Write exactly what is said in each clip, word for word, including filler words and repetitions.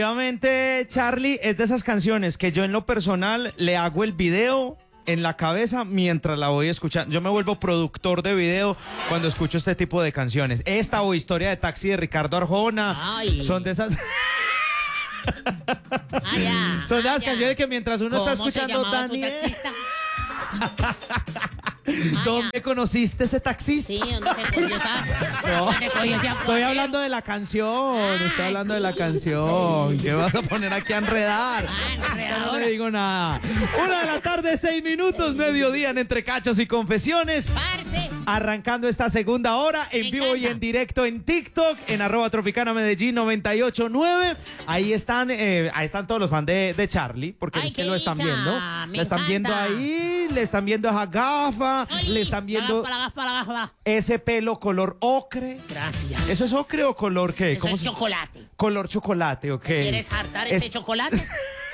Obviamente, Charlie, es de esas canciones que yo en lo personal le hago el video en la cabeza mientras la voy escuchando. Yo me vuelvo productor de video cuando escucho este tipo de canciones. Esta o Historia de Taxi de Ricardo Arjona. Ay. Son de esas... Ah, ya. Son de ah, las ya. canciones que mientras uno está ¿Cómo se escuchando llamaba tu Daniel... taxista? Ah, ¿Dónde ya. conociste ese taxista? Sí, ¿dónde te cogió esa? No, ¿Dónde te cogió ese estoy aguacero? hablando de la canción, Ah, estoy hablando de la sí. canción. ¿Qué vas a poner aquí a enredar? Ah, Ya no enredadora. le digo nada. Una de la tarde, seis minutos, mediodía en Entre Cachos y Confesiones. Parce. Arrancando esta segunda hora en Me vivo encanta. y en directo en TikTok, en arroba Tropicana Medellín noventa y ocho nueve. Ahí están, eh, ahí están todos los fans de, de Charlie, porque Ay, es que qué lo están dicha, viendo. me Le están viendo encanta. ahí, le están viendo esa gafa, Oli, le están viendo La gafa, la gafa, la gafa. ese pelo color ocre. Gracias. ¿Eso es ocre o color qué? Eso ¿Cómo es se- chocolate. Color chocolate, ok. ¿Quieres hartar este Es- chocolate?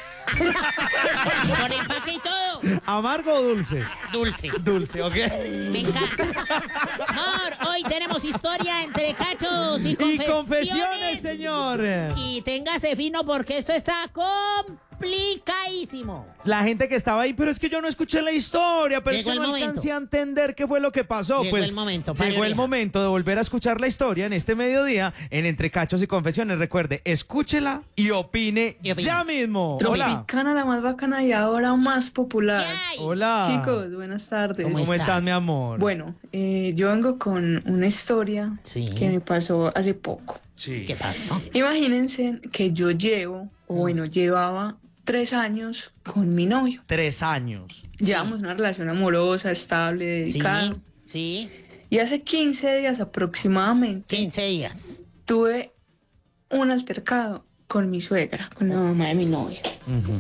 Con empaque y todo. ¿Amargo o dulce? Dulce. Dulce, ok. Me encanta. Amor, hoy tenemos historia entre cachos y Y confesiones. confesiones, señor. Y téngase fino porque esto está complicadísimo. La gente que estaba ahí, pero es que yo no escuché la historia, pero Llegó es que el no momento. alcancé a entender qué fue lo que pasó. Llegó pues el momento, pare llegó el oreja. momento de volver a escuchar la historia en este mediodía en Entre Cachos y Confesiones. Recuerde, escúchela y opine, Y opine. ya mismo. Hola. Tropicana, la más bacana y ahora más popular. ¿Qué hay? Hola. Chicos, buenas tardes. ¿Cómo ¿Cómo estás? estás, mi amor? Bueno, eh, yo vengo con una historia Sí. que me pasó hace poco. Sí. ¿Qué pasó? Imagínense que yo llevo, o bueno, llevaba tres años con mi novio. Tres años. Llevamos una relación amorosa, estable, dedicada. Sí, sí. Y hace quince días aproximadamente quince días. tuve un altercado con mi suegra, con la mamá de mi novio. Ujú.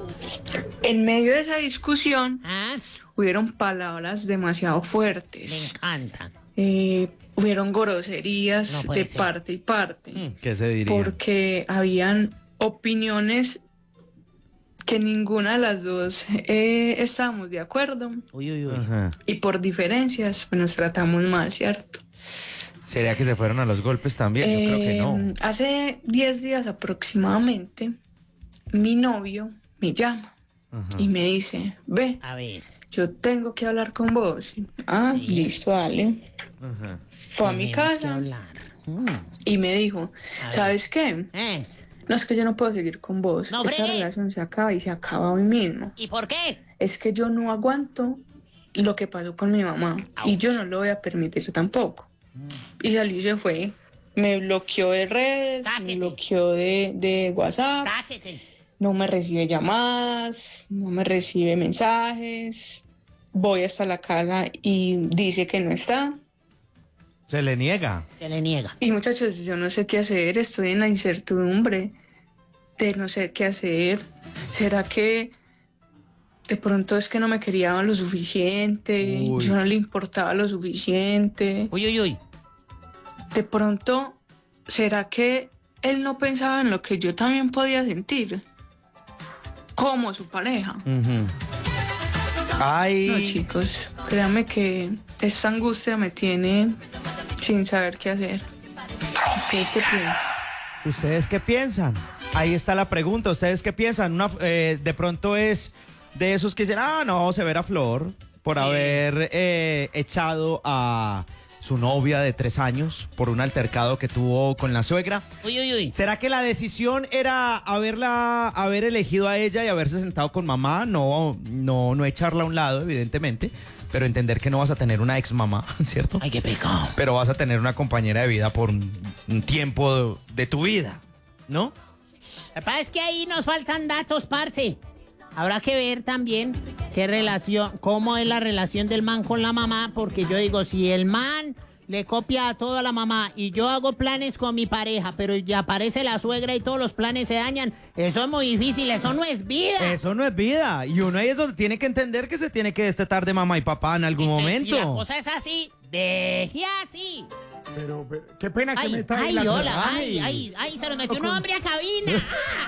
En medio de esa discusión Ah, hubieron palabras demasiado me fuertes. encanta. Eh, hubieron groserías No puede de ser. parte y parte, Mm, ¿Qué se diría? porque habían opiniones que ninguna de las dos eh, estábamos de acuerdo Uy, uy, uy. Ajá. y por diferencias pues, nos tratamos mal, ¿cierto? ¿Sería que se fueron a los golpes también? Yo creo que no. Eh, Hace diez días aproximadamente, mi novio me llama Ajá. y me dice, ve, A ver. yo tengo que hablar con vos. Ah, Sí. listo, dale. Ajá. Fue a mi tenemos que casa hablar. Mm. y me dijo, A ver. ¿sabes qué? Eh, No, es que yo no puedo seguir con vos. No Esta fregues. relación se acaba y se acaba hoy mismo. ¿Y por qué? Es que yo no aguanto lo que pasó con mi mamá y Ouch. yo no lo voy a permitir tampoco. Y salió y se fue. Me bloqueó de redes, Táquete. me bloqueó de, de WhatsApp, Táquete. no me recibe llamadas, no me recibe mensajes. Voy hasta la casa y dice que no está. Se le niega. Se le niega. Y muchachos, yo no sé qué hacer, estoy en la incertidumbre de no sé qué hacer. ¿Será que de pronto es que no me quería lo suficiente? Uy. Yo no le importaba lo suficiente. Uy, uy, uy. De pronto, ¿será que él no pensaba en lo que yo también podía sentir? Como su pareja. Ujú. Ay. No, chicos, créanme que esta angustia me tiene sin saber qué hacer. ¿Ustedes qué piensan? ¿Ustedes qué piensan? Ahí está la pregunta. ¿Ustedes qué piensan? Una, eh, de pronto es de esos que dicen, ah, no, se verá Flor por Sí. haber eh, echado a su novia de tres años por un altercado que tuvo con la suegra. Uy, uy, uy. ¿Será que la decisión era haberla, haber elegido a ella y haberse sentado con mamá? No, no, no echarla a un lado, evidentemente, pero entender que no vas a tener una ex mamá, ¿cierto? Ay, qué pecado. Pero vas a tener una compañera de vida por un, un tiempo de, de tu vida, ¿no? Lo que pasa es que ahí nos faltan datos, parce. Habrá que ver también qué relación, cómo es la relación del man con la mamá, porque yo digo, si el man le copia a toda la mamá y yo hago planes con mi pareja, pero ya aparece la suegra y todos los planes se dañan, eso es muy difícil, eso no es vida. Eso no es vida. Y uno ahí es donde tiene que entender que se tiene que destetar de mamá y papá en algún Entonces, si la momento. cosa es así, deje así. Pero, pero, qué pena que Ay, me está ahí ay, la hola, cosa. ay, ay, ay, se nos metió un hombre a cabina.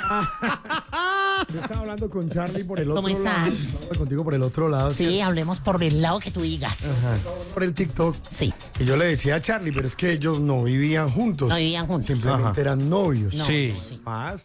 Yo estaba hablando con Charlie por el otro ¿Cómo lado. estás? Estaba hablando contigo por el otro lado. Sí, hablemos por el lado que tú digas. Por el TikTok. Sí, Y yo le decía a Charlie, pero es que ellos no vivían juntos. no vivían juntos. Simplemente Ajá. eran novios. No, Sí. sí. Más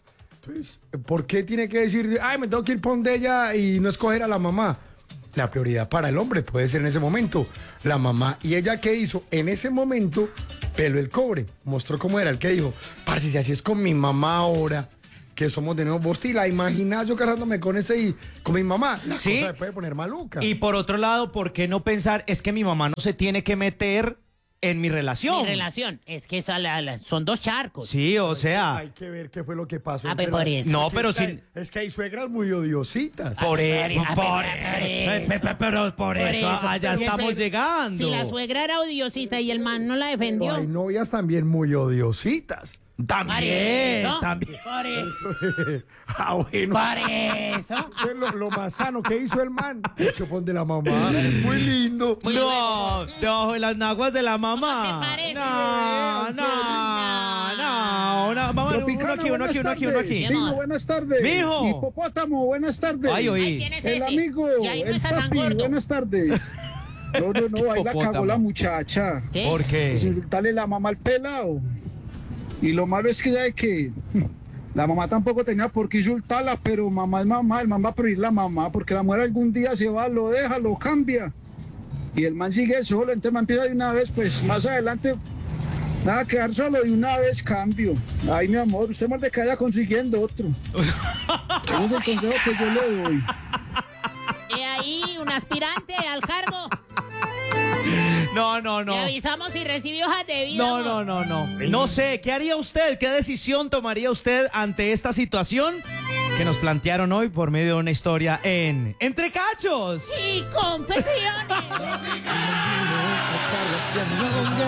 Entonces, ¿por qué tiene que decir, ay, me tengo que ir por donde ella y no escoger a la mamá? La prioridad para el hombre puede ser en ese momento la mamá. ¿Y ella qué hizo? En ese momento, peló el cobre. Mostró cómo era. El que dijo, parce, si así es con mi mamá ahora, que somos de nuevo, vos te la imaginás yo casándome con ese y con mi mamá. La Sí. cosa se puede poner maluca. Y por otro lado, ¿por qué no pensar, es que mi mamá no se tiene que meter en mi relación? Mi relación. Es que esa la- la- son dos charcos. Sí, o sea, Hay que ver qué fue lo que pasó. Ah, entre pues por las- eso. No, Porque pero es que sin- hay- Es que hay suegras muy odiositas. por, e- ah, por, por e- eso. pe- pe- pero por, eso, eso. allá Pero estamos entonces, llegando. Si la suegra era odiosita y el man no la Pero defendió. hay novias también muy odiositas. Por También, eso, también. Por eso. Ah, bueno. Por eso. Entonces, Lo, lo más sano que hizo el man, el chupón de la mamá. Muy lindo. No, debajo de las naguas de la mamá. ¿Cómo te parece? No, no, no, no. Vamos, uno Tropicana, aquí, uno aquí, uno aquí, uno buenas aquí. tardes. Mijo, buenas tardes. Mijo. Hipopótamo, buenas tardes. Ay, Ay, oí. ¿quién es El ese? amigo, Ya ahí no el está tan papi, gordo. buenas tardes. No, no, Es que no, ahí la hipopótamo. cagó la muchacha. ¿Qué? ¿Por qué? Insultarle la mamá al pelado. Y lo malo es que ya de que la mamá tampoco tenía por qué insultarla, pero mamá es mamá, el man va a prohibir la mamá, porque la mujer algún día se va, lo deja, lo cambia. Y el man sigue solo, entonces man empieza de una vez, pues más adelante, nada, quedar solo de una vez cambio. Ay, mi amor, usted más de que vaya consiguiendo otro. Ese es el consejo que yo le doy. Y ahí un aspirante al cargo. No, no, no. Le avisamos si recibió hojas de vida. No, amor. no, no, no. No sé, ¿qué haría usted? ¿Qué decisión tomaría usted ante esta situación que nos plantearon hoy por medio de una historia en Entre Cachos? Y confesiones.